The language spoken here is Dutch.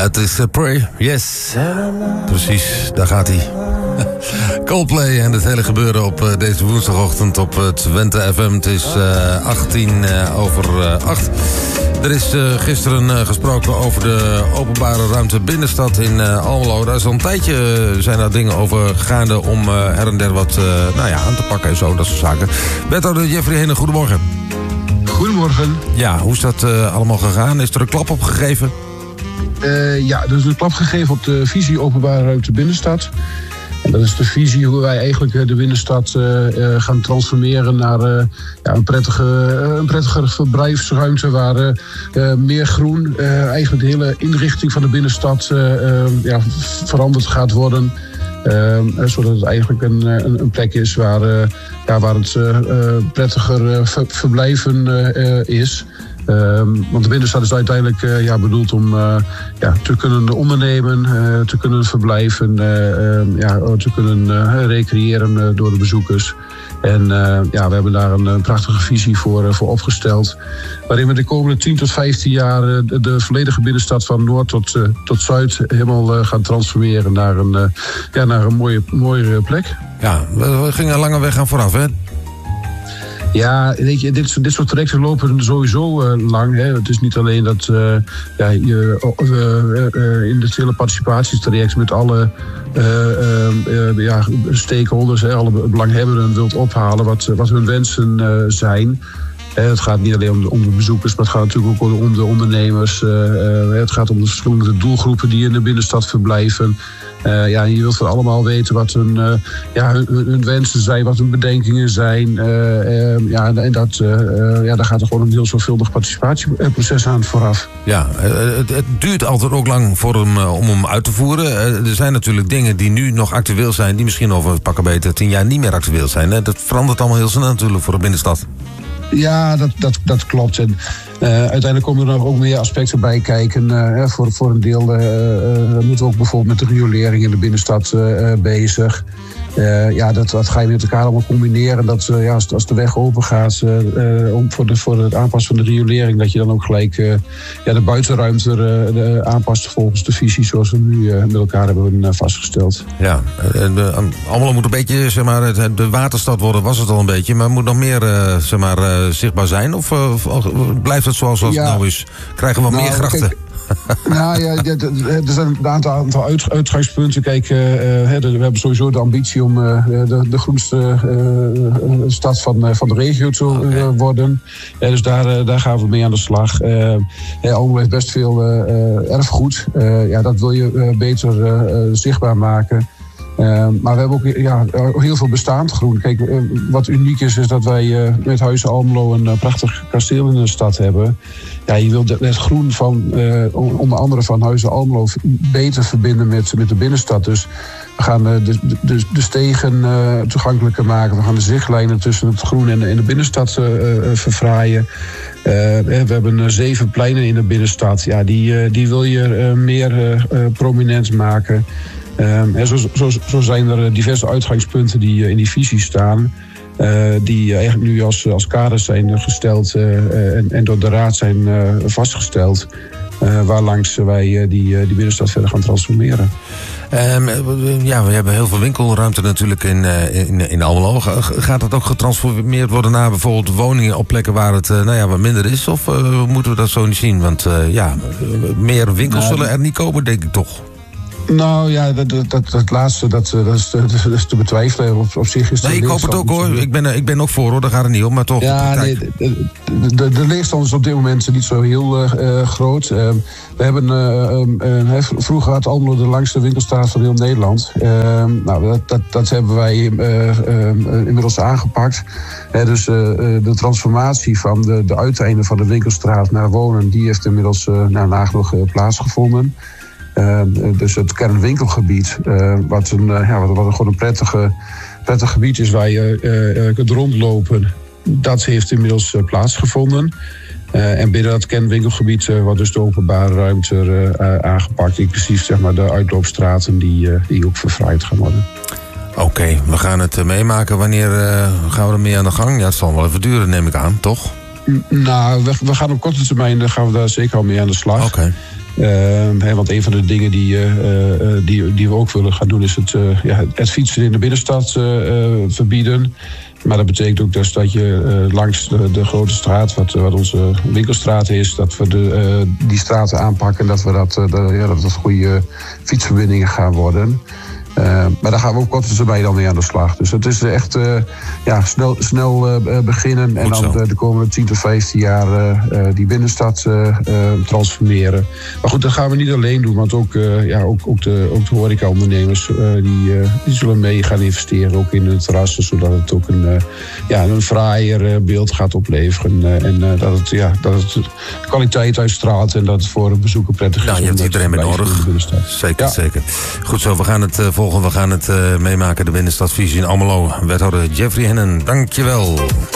Het is Pray, yes. Precies, daar gaat hij. Coldplay en het hele gebeuren op deze woensdagochtend op Twente FM. Het is 8:18. Er is gisteren gesproken over de openbare ruimte binnenstad in Almelo. Daar is al een tijdje zijn daar dingen over gaande om her en der wat aan te pakken en zo, dat soort zaken. Wethouder Jeffrey Henne, goedemorgen. Goedemorgen. Ja, hoe is dat allemaal gegaan? Is er een klap op gegeven? Ja, er is een klap gegeven op de visie openbare ruimte binnenstad. En dat is de visie hoe wij eigenlijk de binnenstad gaan transformeren naar een prettige verblijfsruimte waar meer groen, eigenlijk de hele inrichting van de binnenstad veranderd gaat worden. Zodat het eigenlijk een plek is waar het prettiger verblijven is. Want de binnenstad is uiteindelijk bedoeld om te kunnen ondernemen, te kunnen verblijven, te kunnen recreëren door de bezoekers. En we hebben daar een prachtige visie voor opgesteld. Waarin we de komende 10 tot 15 jaar de volledige binnenstad van Noord tot Zuid helemaal gaan transformeren naar een mooiere plek. Ja, we gingen een lange weg aan vooraf, hè? Ja, weet je, dit soort trajecten lopen sowieso lang. Hè. Het is niet alleen dat je in het hele participatietraject met alle stakeholders, alle belanghebbenden wilt ophalen wat hun wensen zijn. Het gaat niet alleen om de bezoekers, maar het gaat natuurlijk ook om de ondernemers. Het gaat om de verschillende doelgroepen die in de binnenstad verblijven. Je wilt van allemaal weten wat hun wensen zijn, wat hun bedenkingen zijn. Daar gaat er gewoon een heel zorgvuldig participatieproces aan vooraf. Ja, het duurt altijd ook lang om hem uit te voeren. Er zijn natuurlijk dingen die nu nog actueel zijn, die misschien over pakken beter 10 jaar niet meer actueel zijn. Hè? Dat verandert allemaal heel snel natuurlijk voor de binnenstad. Ja, dat klopt. En uiteindelijk komen er nog ook meer aspecten bij kijken. Voor een deel moeten we ook bijvoorbeeld met de riolering in de binnenstad bezig. Dat ga je met elkaar allemaal combineren. Dat als de weg open gaat voor het aanpassen van de riolering, dat je dan ook gelijk de buitenruimte aanpast volgens de visie zoals we nu met elkaar hebben vastgesteld. Ja, allemaal moet een beetje, de waterstad worden, was het al een beetje, maar moet nog meer zichtbaar zijn? Of blijft het zoals het nou is? Krijgen we meer grachten? Kijk, er zijn een aantal uitgangspunten. Kijk, we hebben sowieso de ambitie om de groenste stad van de regio te worden. Dus daar gaan we mee aan de slag. Almelo heeft best veel erfgoed. Dat wil je beter zichtbaar maken. Maar we hebben ook heel veel bestaand groen. Kijk, wat uniek is dat wij met Huizen Almelo een prachtig kasteel in de stad hebben. Ja, je wilt het groen van onder andere van Huizen Almelo beter verbinden met de binnenstad. Dus we gaan de stegen toegankelijker maken. We gaan de zichtlijnen tussen het groen en de binnenstad verfraaien. We hebben 7 pleinen in de binnenstad. Ja, die wil je meer prominent maken. Zo zijn er diverse uitgangspunten die in die visie staan. Die eigenlijk nu als kaders zijn gesteld en door de raad zijn vastgesteld. Waarlangs wij die binnenstad verder gaan transformeren. We hebben heel veel winkelruimte natuurlijk in Almelo. Gaat dat ook getransformeerd worden naar bijvoorbeeld woningen op plekken waar het wat minder is? Of moeten we dat zo niet zien? Want meer winkels zullen er niet komen, denk ik toch? Nou ja, dat laatste, dat is te betwijfelen. Op zich is ik hoop het ook hoor. Ik ben ook voor hoor, daar gaat het niet om. Maar toch. Ja, de leegstand is op dit moment niet zo heel groot. We hebben vroeger had Almelo de langste winkelstraat van heel Nederland. Dat hebben wij inmiddels aangepakt. Dus de transformatie van de uiteinden van de winkelstraat naar wonen, die heeft inmiddels nagenoeg plaatsgevonden. Dus het kernwinkelgebied, wat gewoon een prettig gebied is waar je kunt rondlopen, dat heeft inmiddels plaatsgevonden. En binnen dat kernwinkelgebied wordt dus de openbare ruimte aangepakt, inclusief de uitloopstraten die ook verfraaid gaan worden. Oké, we gaan het meemaken. Wanneer gaan we er mee aan de gang? Ja, het zal wel even duren, neem ik aan, toch? Nou, we gaan op korte termijn gaan we daar zeker al mee aan de slag. Okay. Want een van de dingen die we ook willen gaan doen is het fietsen in de binnenstad verbieden. Maar dat betekent ook dus dat je langs de grote straat, wat onze winkelstraat is, dat we die straten aanpakken en dat dat goede fietsverbindingen gaan worden. Maar daar gaan we op korte termijn dan mee aan de slag. Dus het is echt snel beginnen en dan de komende 10 tot 15 jaar die binnenstad transformeren. Maar goed, dat gaan we niet alleen doen, want ook de horecaondernemers die zullen mee gaan investeren, ook in het terrassen, zodat het ook een fraaier beeld gaat opleveren. En dat het kwaliteit uitstraalt en dat het voor een bezoeker prettig is. Ja, je hebt iedereen mee nodig. Zeker, zeker. Goed zo, we gaan het volgen. We gaan het meemaken, de binnenstadvisie in Almelo. Wethouder Jeffrey Hennen, dankjewel.